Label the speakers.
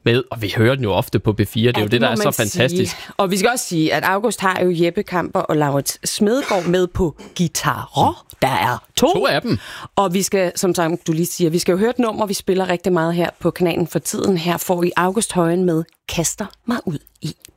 Speaker 1: med, og vi hører den jo ofte på B4, det er jo det, der er så fantastisk.
Speaker 2: Sige. Og vi skal også sige, at August har jo Jeppe Kamper og Laurits Smedegaard med på guitarer. Der er to
Speaker 1: af dem.
Speaker 2: Og vi skal, som sagt, du lige siger, vi skal jo høre et nummer, vi spiller rigtig meget her på kanalen for tiden. Her får I August Højen med Kaster mig ud i.